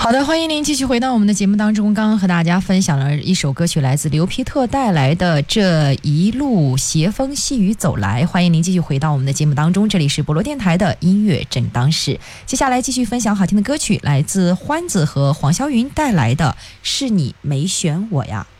好的，欢迎您继续回到我们的节目当中。刚刚和大家分享了一首歌曲，来自刘皮特带来的《这一路斜风细雨走来》。欢迎您继续回到我们的节目当中，这里是博罗电台的音乐正当时。接下来继续分享好听的歌曲，来自欢子和黄霄云带来的《是你没选我呀》。